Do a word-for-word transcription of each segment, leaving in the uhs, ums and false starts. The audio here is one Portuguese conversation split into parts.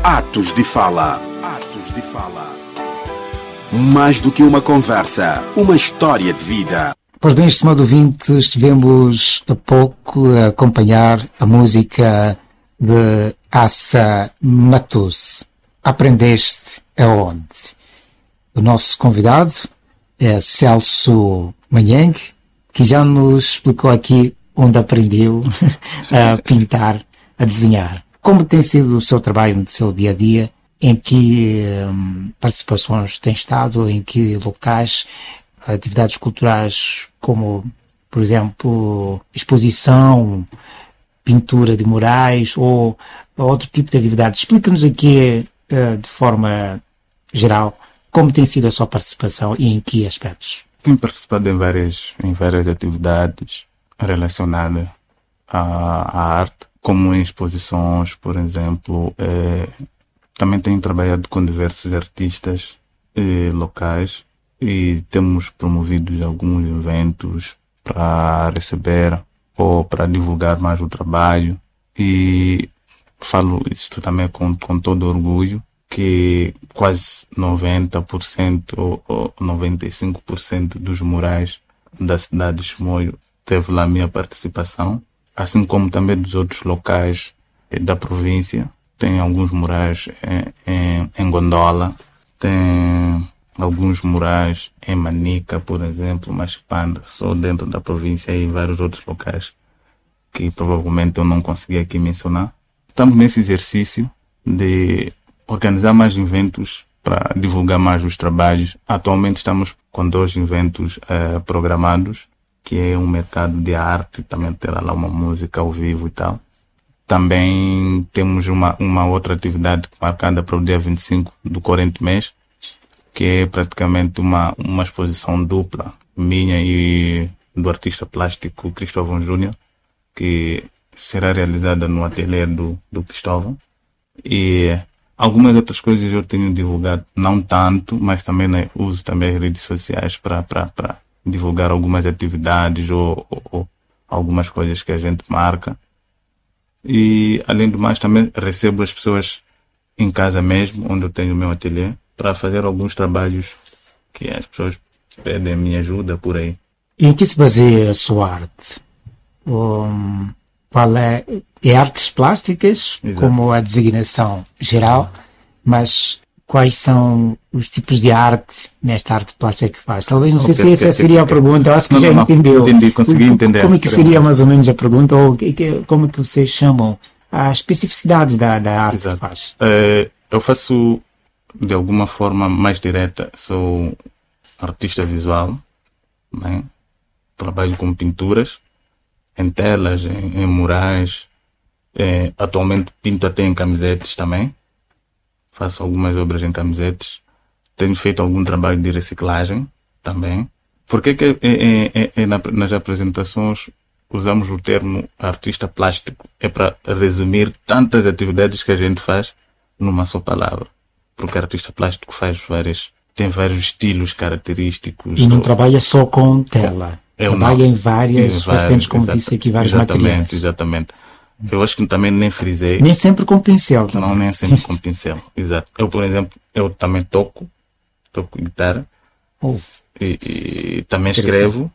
Atos de Fala. Atos de Fala. Mais do que uma conversa, uma história de vida. Pois bem, estimado ouvinte, estivemos há pouco a acompanhar a música de Assa Matus. Aprendeste aonde? O nosso convidado é Celso Manhang, que já nos explicou aqui onde aprendeu a pintar, a desenhar. Como tem sido o seu trabalho no seu dia-a-dia? Em que hum, participações tem estado? Em que locais? Atividades culturais como, por exemplo, exposição, pintura de murais ou outro tipo de atividade. Explica-nos aqui, uh, de forma geral, como tem sido a sua participação e em que aspectos. Tenho participado em várias, em várias atividades relacionadas à, à arte, como em exposições, por exemplo. Eh, também tenho trabalhado com diversos artistas eh, locais e temos promovido alguns eventos para receber ou para divulgar mais o trabalho. E falo isso também com, com todo orgulho, que quase noventa por cento ou noventa e cinco por cento dos murais da cidade de Chimoio teve lá a minha participação, assim como também dos outros locais da província. Tem alguns murais em, em, em Gondola, tem alguns murais em Manica, por exemplo, mas Panda, só dentro da província, e vários outros locais que provavelmente eu não consegui aqui mencionar. Estamos nesse exercício de organizar mais eventos para divulgar mais os trabalhos. Atualmente estamos com dois eventos eh, programados, que é um mercado de arte, também terá lá uma música ao vivo e tal. Também temos uma, uma outra atividade marcada para o dia vinte e cinco do corrente mês, que é praticamente uma, uma exposição dupla, minha e do artista plástico Cristóvão Júnior, que será realizada no ateliê do, do Cristóvão. E algumas outras coisas eu tenho divulgado, não tanto, mas também, né, uso também as redes sociais para para divulgar algumas atividades ou, ou, ou algumas coisas que a gente marca. E, além do mais, também recebo as pessoas em casa mesmo, onde eu tenho o meu ateliê, para fazer alguns trabalhos que as pessoas pedem minha ajuda por aí. E em que se baseia a sua arte? Um, qual é? É artes plásticas, exato, como a designação geral, mas quais são os tipos de arte nesta arte plástica que faz? Talvez, não sei okay, se essa okay, seria okay. a pergunta, eu acho que não, já não, entendeu. Entendi, consegui o, entender. Como é que seria mais ou menos a pergunta, ou como é que vocês chamam as especificidades da, da arte exato. Que faz? É, eu faço, de alguma forma mais direta, sou artista visual, né? Trabalho com pinturas, em telas, em, em murais, é, atualmente pinto até em camisetes também. Faço algumas obras em camisetes. Tenho feito algum trabalho de reciclagem também. Por que que é, é, é, na, nas apresentações usamos o termo artista plástico? É para resumir tantas atividades que a gente faz numa só palavra. Porque artista plástico faz várias, tem vários estilos característicos. E não ou, trabalha só com tela. Eu trabalha não, em várias vertentes, como exata, disse aqui, vários exatamente, materiais. Exatamente. Eu acho que também nem frisei. Nem sempre com pincel também. Não, nem sempre com pincel, exato. Eu, por exemplo, eu também toco, toco guitarra, oh. e, e também escrevo,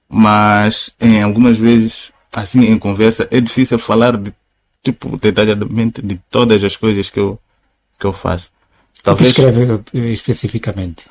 mas em algumas vezes, assim, em conversa, é difícil falar de, tipo, detalhadamente de todas as coisas que eu, que eu faço. Talvez... O que escreve especificamente?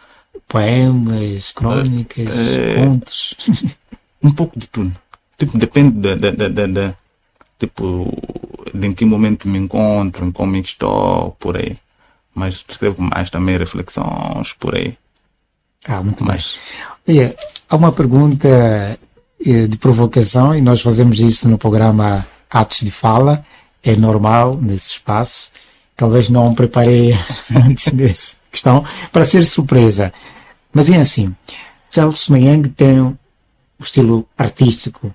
Poemas, crônicas, é... contos? Um pouco de tudo. Tipo, depende da, da, da, da, da tipo, de em que momento me encontro, em como estou, por aí. Mas escrevo mais também reflexões, por aí. Ah, muito mais. Bem. Olha, há uma pergunta de provocação, e nós fazemos isso no programa Atos de Fala, é normal nesse espaço. Talvez não preparei antes dessa questão, para ser surpresa. Mas é assim, Celso Manhang tem o estilo artístico,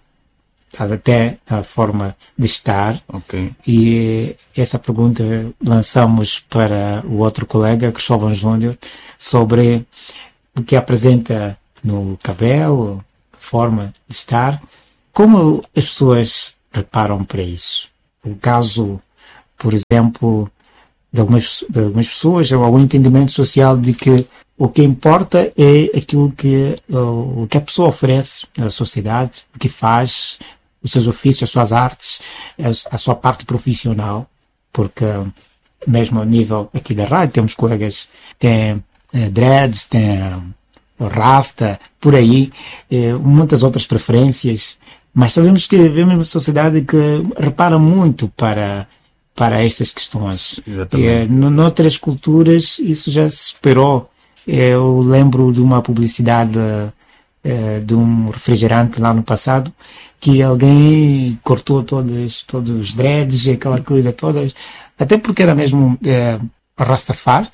até a forma de estar. Okay. E essa pergunta lançamos para o outro colega, Cristóvão Júnior, sobre o que apresenta no cabelo, forma de estar. Como as pessoas preparam para isso? O caso, por exemplo, de algumas, de algumas pessoas, ou algum entendimento social de que o que importa é aquilo que, o que a pessoa oferece à sociedade, o que faz, os seus ofícios, as suas artes, a, a sua parte profissional, porque mesmo ao nível aqui da rádio, temos colegas que têm eh, dreads, têm o rasta, por aí, eh, muitas outras preferências, mas sabemos que vivemos uma sociedade que repara muito para, para estas questões. Exatamente. Eh, noutras culturas isso já se superou. Eu lembro de uma publicidade eh, de um refrigerante lá no passado, que alguém cortou todos, todos os dreads e aquela coisa toda, até porque era mesmo eh, Rastafari,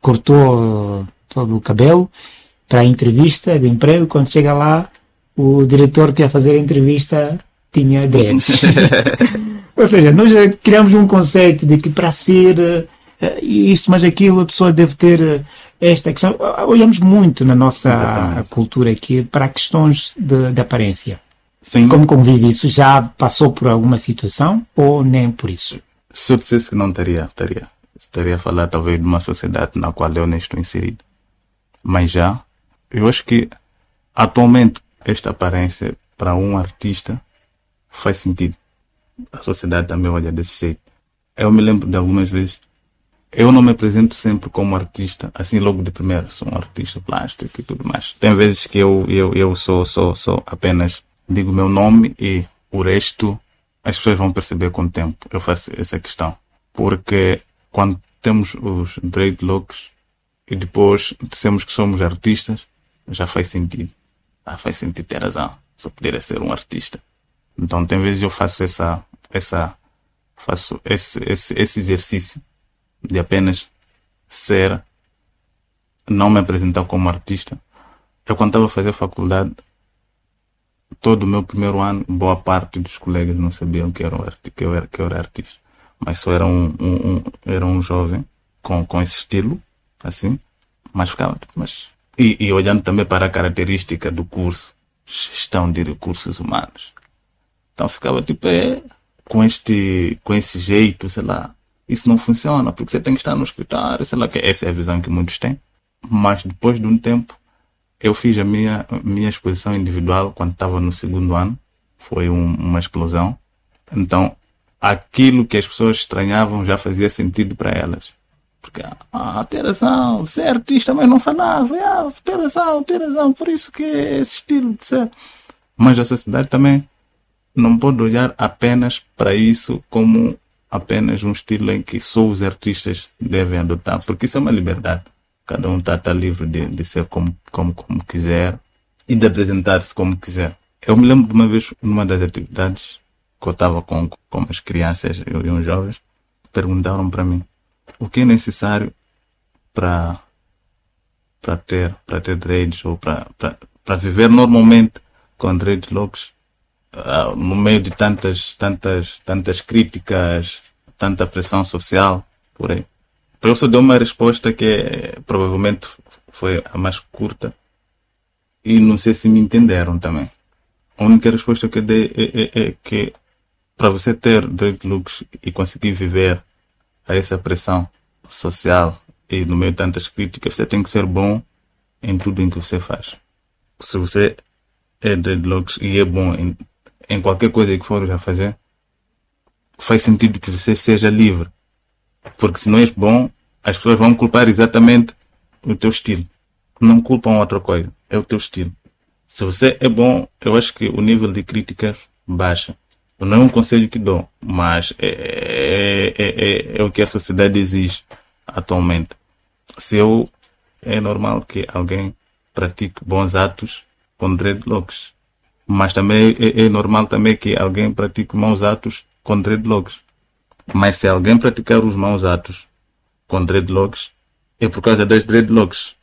cortou todo o cabelo para a entrevista de emprego. Quando chega lá, o diretor que ia fazer a entrevista tinha dreads. Ou seja, nós já criamos um conceito de que para ser uh, isso, mas aquilo, a pessoa deve ter uh, esta questão. Olhamos muito na nossa Exatamente. Cultura aqui para questões de, de aparência. Sim. Como convive isso? Já passou por alguma situação ou nem por isso? Se eu dissesse que não teria, teria. Estaria a falar talvez de uma sociedade na qual eu nem estou inserido. Mas já, eu acho que atualmente esta aparência para um artista faz sentido. A sociedade também olha desse jeito. Eu me lembro de algumas vezes, eu não me apresento sempre como artista, assim logo de primeira, sou um artista plástico e tudo mais. Tem vezes que eu, eu, eu sou, sou, sou apenas, digo meu nome e o resto as pessoas vão perceber com o tempo. Eu faço essa questão. Porque quando temos os dreadlocks e depois dissemos que somos artistas, já faz sentido. Ah, faz sentido ter razão. Só poderia ser um artista. Então tem vezes eu faço essa, essa, faço esse, esse, esse exercício de apenas ser, não me apresentar como artista. Eu quando estava a fazer faculdade, todo o meu primeiro ano, boa parte dos colegas não sabiam que, era um arti- que, eu, era, que eu era artista. Mas só era um, um, um, era um jovem com, com esse estilo, assim, mas ficava, mas... E, e olhando também para a característica do curso, gestão de recursos humanos. Então ficava tipo, é, com este, com esse jeito, sei lá, isso não funciona, porque você tem que estar no escritório, sei lá, que essa é a visão que muitos têm. Mas depois de um tempo, eu fiz a minha, minha exposição individual quando estava no segundo ano, foi um, uma explosão. Então, aquilo que as pessoas estranhavam já fazia sentido para elas. Porque, ah, tem razão, você é artista, mas não falava, ah, tem razão, tem razão, por isso que é esse estilo de ser. Mas a sociedade também não pode olhar apenas para isso como apenas um estilo em que só os artistas devem adotar, porque isso é uma liberdade. Cada um está tá livre de, de ser como, como, como quiser e de apresentar-se como quiser. Eu me lembro de uma vez, numa das atividades, que eu estava com, com as crianças e uns jovens, perguntaram para mim o que é necessário para para ter, para ter dreads ou para para viver normalmente com dreadlocks uh, no meio de tantas, tantas, tantas críticas, tanta pressão social, por aí. Eu só dei uma resposta que é, provavelmente foi a mais curta e não sei se me entenderam também. A única resposta que eu dei é, é, é que para você ter dreadlocks e conseguir viver a essa pressão social e no meio de tantas críticas, você tem que ser bom em tudo em que você faz. Se você é dreadlocks e é bom em, em qualquer coisa que for já fazer, faz sentido que você seja livre. Porque se não és bom, as pessoas vão culpar exatamente o teu estilo. Não culpam outra coisa, é o teu estilo. Se você é bom, eu acho que o nível de críticas baixa. Não é um conselho que dou, mas é, é, é, é o que a sociedade exige atualmente. Se eu, é normal que alguém pratique bons atos com dreadlocks, mas também é, é normal também que alguém pratique maus atos com dreadlocks. Mas se alguém praticar os maus atos com dreadlocks, é por causa das dreadlocks.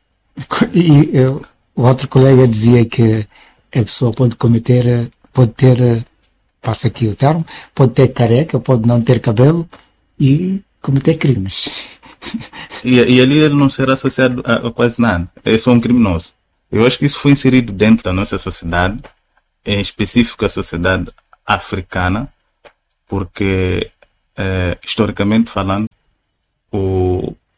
E eu, o outro colega dizia que a pessoa pode cometer, pode ter, passa aqui o termo, pode ter careca, pode não ter cabelo e cometer crimes. E, e ali ele não será associado a, a quase nada. É só um criminoso. Eu acho que isso foi inserido dentro da nossa sociedade, em específico a sociedade africana, porque, eh, historicamente falando, o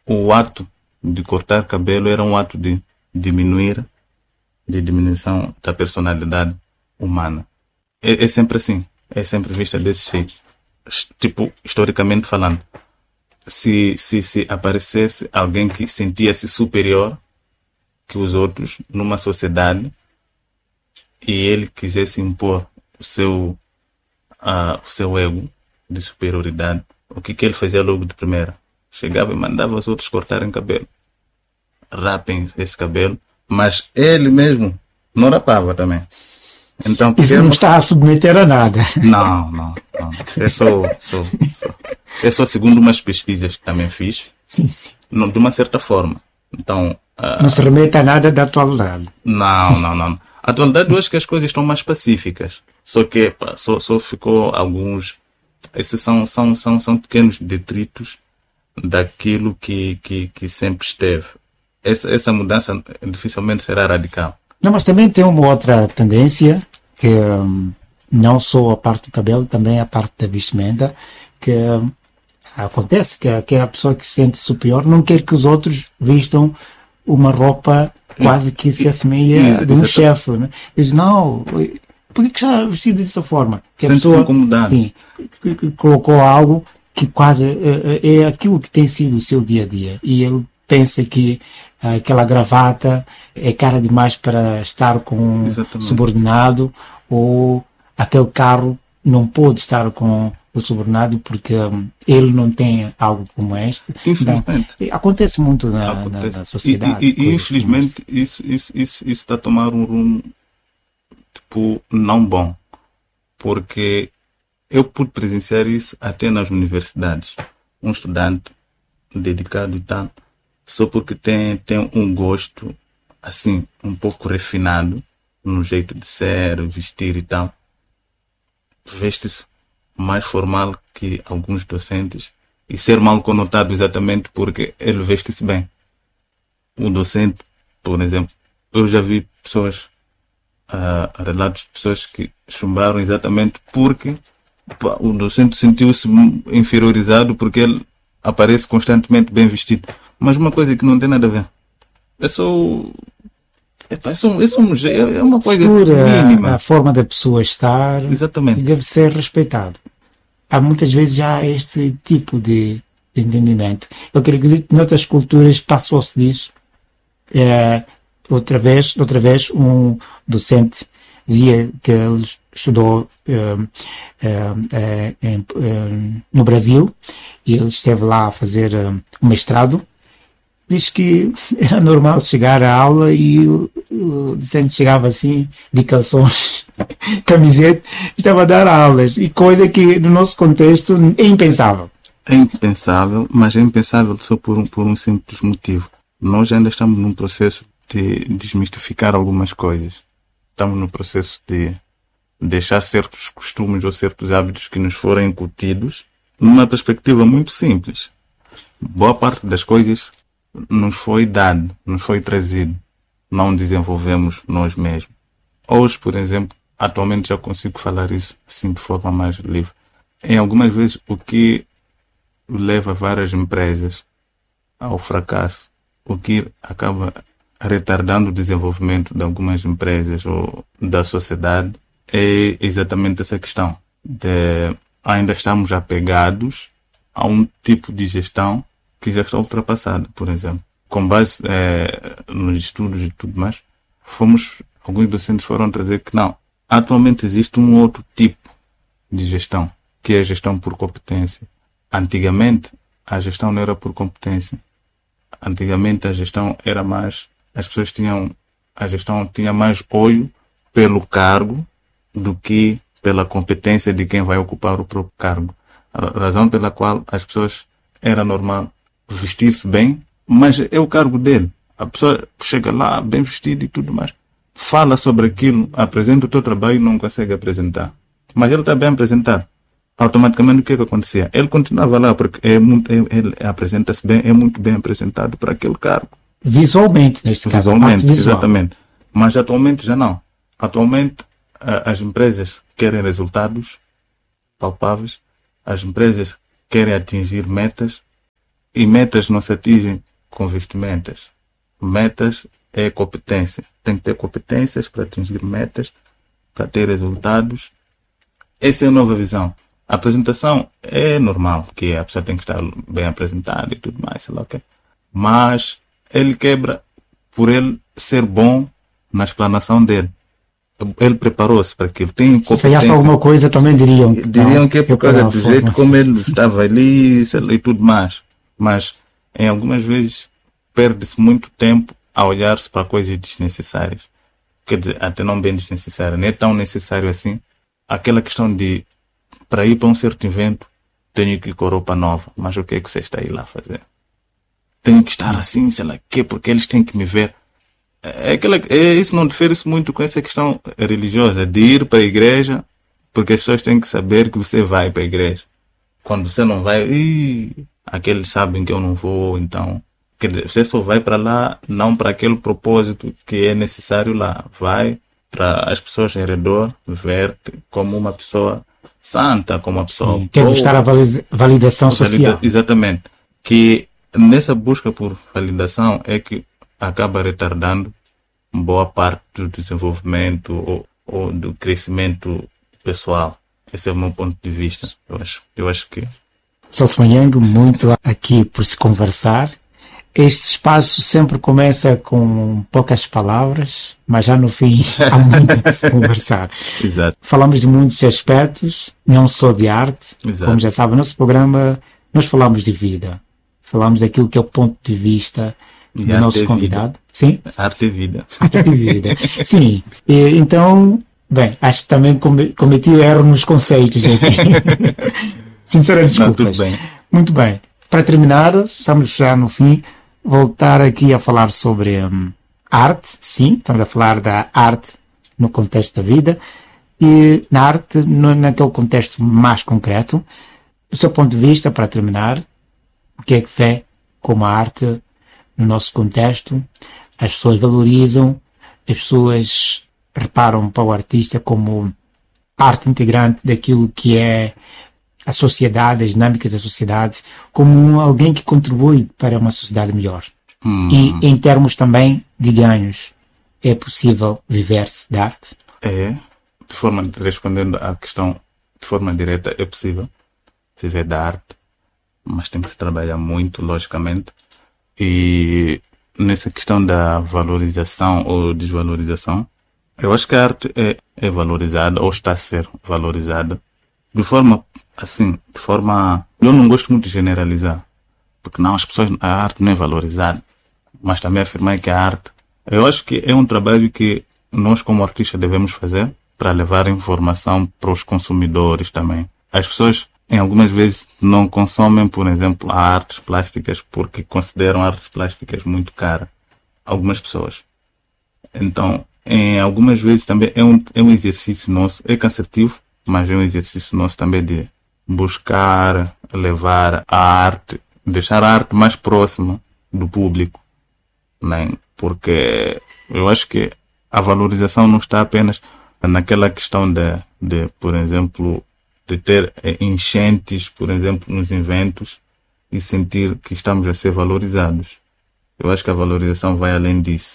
o ato de cortar cabelo era um ato de diminuir, de diminuição da personalidade humana. É, é sempre assim, é sempre vista desse jeito. Tipo, historicamente falando, se, se, se aparecesse alguém que sentia-se superior que os outros numa sociedade e ele quisesse impor o seu, uh, o seu ego de superioridade, o que, que ele fazia logo de primeira? Chegava e mandava os outros cortarem cabelo. Rapem esse cabelo, mas ele mesmo não rapava também. Então, isso não está a submeter a nada. Não, não, não. É só, só, só, é só segundo umas pesquisas que também fiz. Sim, sim. Não, de uma certa forma. Então, uh, não se remete a nada da atualidade. Não, não, não. A atualidade eu acho que as coisas estão mais pacíficas. Só que pá, só, só ficou alguns... Esses são, são, são, são pequenos detritos daquilo que, que, que sempre esteve. Essa, essa mudança dificilmente será radical. Não, mas também tem uma outra tendência, que um, não só a parte do cabelo, também a parte da vestimenta, que um, acontece que, que a pessoa que se sente superior não quer que os outros vistam uma roupa quase que se assemelha de um chefe. Né? Diz, não, por que está vestido dessa forma? Que a pessoa, sim, que, que colocou algo que quase é, é aquilo que tem sido o seu dia a dia. E ele pensa que aquela gravata é cara demais para estar com um Exatamente. subordinado, ou aquele carro não pode estar com o subordinado porque um, ele não tem algo como este. Infelizmente. Então, acontece muito na, acontece. na, na sociedade. E, e, e infelizmente isso, isso, isso, isso está a tomar um rumo tipo, não bom. Porque eu pude presenciar isso até nas universidades. Um estudante dedicado e tal, só porque tem, tem um gosto, assim, um pouco refinado, no jeito de ser, vestir e tal, veste-se mais formal que alguns docentes e ser mal conotado exatamente porque ele veste-se bem. O docente, por exemplo, eu já vi pessoas, uh, relatos de pessoas que chumbaram exatamente porque pá, o docente sentiu-se inferiorizado porque ele aparece constantemente bem vestido. Mas uma coisa que não tem nada a ver. É só... É, é, só, é, só um, é uma coisa mínima. A forma da pessoa estar Exatamente. Deve ser respeitado. Há muitas vezes já este tipo de, de entendimento. Eu quero dizer que noutras culturas passou-se disso. É, outra vez, outra vez um docente dizia que ele estudou é, é, é, é, no Brasil e ele esteve lá a fazer um mestrado. Diz que era normal chegar à aula e o, o docente chegava assim, de calções, camiseta, estava a dar aulas. E coisa que, no nosso contexto, é impensável. É impensável, mas é impensável só por um, por um simples motivo. Nós ainda estamos num processo de desmistificar algumas coisas. Estamos no processo de deixar certos costumes ou certos hábitos que nos foram incutidos numa perspectiva muito simples. Boa parte das coisas nos foi dado, nos foi trazido. Não desenvolvemos nós mesmos. Hoje, por exemplo, atualmente já consigo falar isso assim de forma mais livre. Em algumas vezes, o que leva várias empresas ao fracasso, o que acaba retardando o desenvolvimento de algumas empresas ou da sociedade, é exatamente essa questão. De ainda estamos apegados a um tipo de gestão que já está ultrapassada, por exemplo. Com base é, nos estudos e tudo mais, fomos, alguns docentes foram trazer que não. Atualmente existe um outro tipo de gestão, que é a gestão por competência. Antigamente, a gestão não era por competência. Antigamente, a gestão era mais... As pessoas tinham... A gestão tinha mais olho pelo cargo do que pela competência de quem vai ocupar o próprio cargo. A razão pela qual as pessoas... Era normal vestir-se bem, mas é o cargo dele. A pessoa chega lá bem vestida e tudo mais. Fala sobre aquilo, apresenta o teu trabalho e não consegue apresentar. Mas ele está bem apresentado. Automaticamente o que é que acontecia? Ele continuava lá porque é muito, é, ele apresenta-se bem, é muito bem apresentado para aquele cargo. Visualmente, neste caso. Visualmente, exatamente. Mas atualmente já não. Atualmente as empresas querem resultados palpáveis, as empresas querem atingir metas E metas não se atingem com vestimentas. Metas é competência. Tem que ter competências para atingir metas, para ter resultados. Essa é a nova visão. A apresentação é normal, que a pessoa tem que estar bem apresentada e tudo mais, sei lá o quê. Mas ele quebra por ele ser bom na explanação dele. Ele preparou-se para aquilo. Tem competência. Se falhasse alguma coisa, também diriam. Diriam que é por causa do jeito como ele estava ali e tudo mais. Mas, em algumas vezes, perde-se muito tempo a olhar-se para coisas desnecessárias. Quer dizer, até não bem desnecessárias. Não é tão necessário assim. Aquela questão de, para ir para um certo evento, tenho que ir com roupa nova. Mas o que é que você está aí lá a fazer? Tenho que estar assim, sei lá o quê, porque eles têm que me ver. É aquela, é, isso não difere-se muito com essa questão religiosa, de ir para a igreja, porque as pessoas têm que saber que você vai para a igreja. Quando você não vai, ih, aqueles sabem que eu não vou, então... Quer dizer, você só vai para lá, não para aquele propósito que é necessário lá. Vai para as pessoas ao redor ver-te como uma pessoa santa, como uma pessoa... Sim, quer buscar a validação social. Valida, exatamente. Que nessa busca por validação é que acaba retardando boa parte do desenvolvimento ou, ou do crescimento pessoal. Esse é o meu ponto de vista. Eu acho, eu acho que... Celso Manhango, muito aqui por se conversar. Este espaço sempre começa com poucas palavras, mas já no fim há muito a se conversar. Exato. Falamos de muitos aspectos, não só de arte. Exato. Como já sabe, no nosso programa nós falamos de vida. Falamos daquilo que é o ponto de vista do e nosso convidado. Vida. Sim? Arte e vida. Arte e vida. Sim. E, então, bem, acho que também cometi erro nos conceitos aqui. Sincera desculpa. Tudo bem. Muito bem. Para terminar, estamos já no fim, voltar aqui a falar sobre hum, arte. Sim, estamos a falar da arte no contexto da vida. E na arte, no, naquele contexto mais concreto, do seu ponto de vista, para terminar, o que é que vê como a arte no nosso contexto? As pessoas valorizam, as pessoas reparam para o artista como parte integrante daquilo que é a sociedade, as dinâmicas da sociedade, como alguém que contribui para uma sociedade melhor. Hum. E em termos também de ganhos, é possível viver-se da arte? É, de forma, respondendo à questão de forma direta, é possível viver da arte, mas tem que se trabalhar muito, logicamente. E nessa questão da valorização ou desvalorização, eu acho que a arte é, é valorizada ou está a ser valorizada de forma assim, de forma... Eu não gosto muito de generalizar, porque não, as pessoas, a arte não é valorizada, mas também afirmar que a arte, eu acho que é um trabalho que nós como artistas devemos fazer para levar informação para os consumidores também. As pessoas, em algumas vezes, não consomem, por exemplo, artes plásticas porque consideram artes plásticas muito caras. Algumas pessoas. Então, em algumas vezes também é um, é um exercício nosso, é cansativo, mas é um exercício nosso também de buscar levar a arte, deixar a arte mais próxima do público, né? Porque eu acho que a valorização não está apenas naquela questão de, de, por exemplo, de ter enchentes, por exemplo, nos eventos e sentir que estamos a ser valorizados. Eu acho que a valorização vai além disso.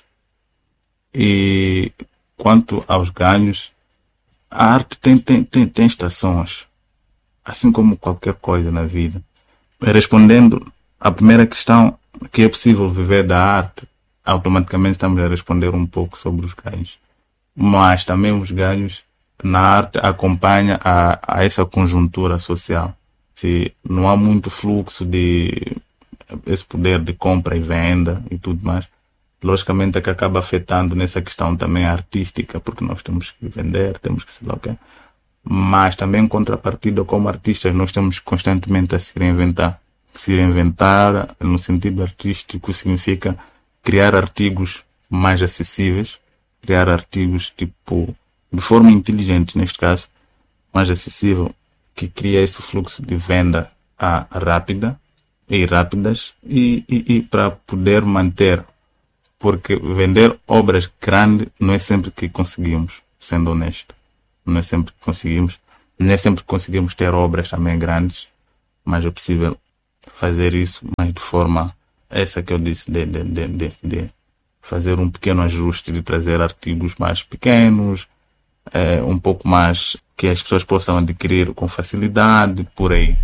E quanto aos ganhos, a arte tem, tem, tem, tem estações, assim como qualquer coisa na vida. Respondendo à primeira questão, que é possível viver da arte, automaticamente estamos a responder um pouco sobre os ganhos. Mas também os ganhos na arte acompanham a, a essa conjuntura social. Se não há muito fluxo de esse poder de compra e venda e tudo mais, logicamente é que acaba afetando nessa questão também artística, porque nós temos que vender, temos que sei lá o quê. Mas também em contrapartida, como artistas, nós temos constantemente a se reinventar. Se reinventar no sentido artístico significa criar artigos mais acessíveis, criar artigos tipo de forma inteligente, neste caso, mais acessível, que cria esse fluxo de venda a, rápida e rápidas e, e, e para poder manter, porque vender obras grandes não é sempre que conseguimos, sendo honesto, não é sempre que conseguimos, não é sempre que conseguimos ter obras também grandes, mas é possível fazer isso, mas de forma, essa que eu disse, de, de, de, de, de fazer um pequeno ajuste, de trazer artigos mais pequenos, é, um pouco mais que as pessoas possam adquirir com facilidade, por aí.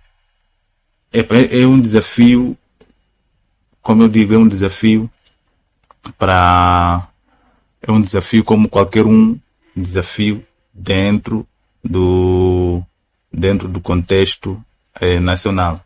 É, é um desafio, como eu digo, é um desafio para... É um desafio como qualquer um desafio dentro do, dentro do contexto eh, nacional.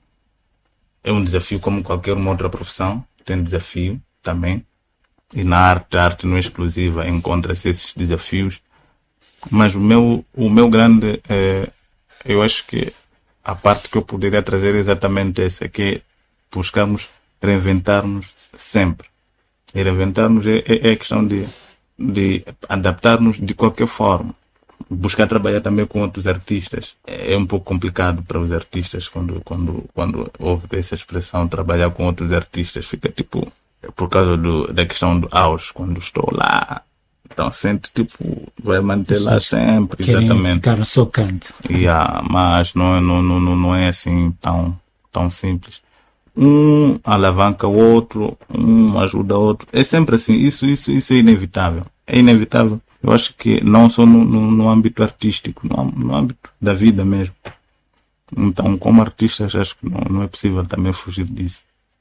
É um desafio como qualquer uma outra profissão, tem desafio também. E na arte, a arte não é exclusiva, encontra-se esses desafios. Mas o meu, o meu grande, eh, eu acho que a parte que eu poderia trazer é exatamente essa, que é buscamos reinventar-nos sempre. E reinventar-nos é, é, é questão de, de adaptar-nos de qualquer forma. Buscar trabalhar também com outros artistas. É um pouco complicado para os artistas quando, quando, quando houve essa expressão, trabalhar com outros artistas. Fica tipo, por causa do, da questão do auge, quando estou lá. Então sente tipo, vai manter lá sempre, exatamente. Ficar no seu canto. Yeah, mas não, não, não, não é assim tão, tão simples. Um alavanca o outro, um ajuda o outro. É sempre assim, isso, isso, isso é inevitável. É inevitável. Eu acho que não só no, no, no âmbito artístico, no, no âmbito da vida mesmo. Então, como artistas, acho que não, não é possível também fugir disso.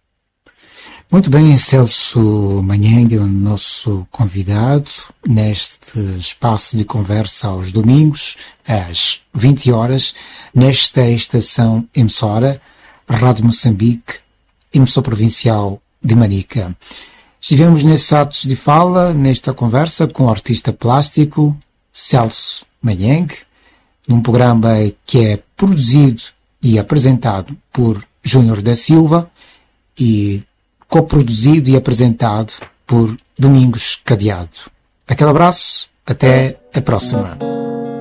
Muito bem, Celso Manhengue, o nosso convidado, neste espaço de conversa aos domingos, às vinte horas, nesta estação emissora, Rádio Moçambique, emissora provincial de Manica. Estivemos nesses atos de fala, nesta conversa, com o artista plástico Celso Manhengue, num programa que é produzido e apresentado por Júnior da Silva e coproduzido e apresentado por Domingos Cadeado. Aquele abraço, até a próxima.